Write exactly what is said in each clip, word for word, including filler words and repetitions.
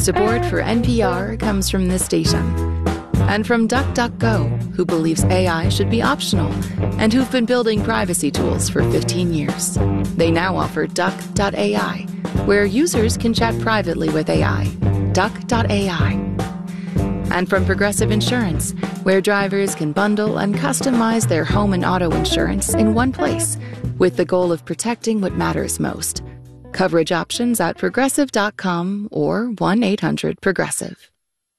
Support for N P R comes from this station and from DuckDuckGo, who believes A I should be optional and who've been building privacy tools for fifteen years. They now offer Duck dot A I, where users can chat privately with A I. Duck dot A I. And from Progressive Insurance, where drivers can bundle and customize their home and auto insurance in one place, with the goal of protecting what matters most. Coverage options at progressive dot com or one eight hundred progressive.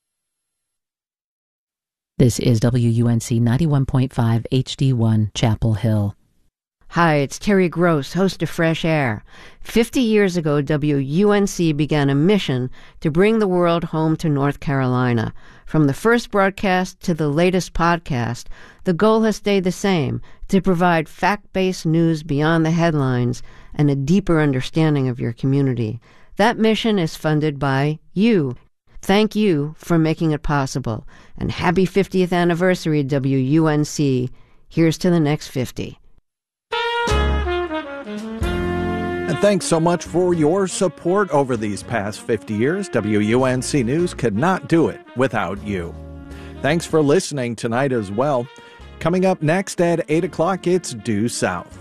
This is W U N C ninety-one point five H D one, Chapel Hill. Hi, it's Terry Gross, host of Fresh Air. Fifty years ago, W U N C began a mission to bring the world home to North Carolina. From the first broadcast to the latest podcast, the goal has stayed the same, to provide fact-based news beyond the headlines and a deeper understanding of your community. That mission is funded by you. Thank you for making it possible. And happy fiftieth anniversary, W U N C. Here's to the next fifty. And thanks so much for your support over these past fifty years. W U N C News could not do it without you. Thanks for listening tonight as well. Coming up next at eight o'clock, it's Due South.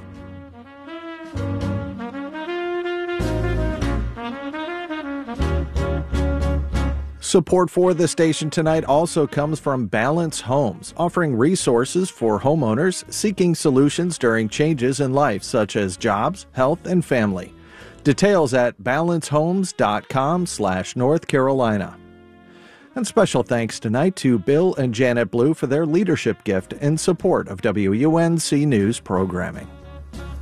Support for the station tonight also comes from Balance Homes, offering resources for homeowners seeking solutions during changes in life, such as jobs, health, and family. Details at balance homes dot com slash North Carolina. And special thanks tonight to Bill and Janet Blue for their leadership gift in support of W U N C News programming.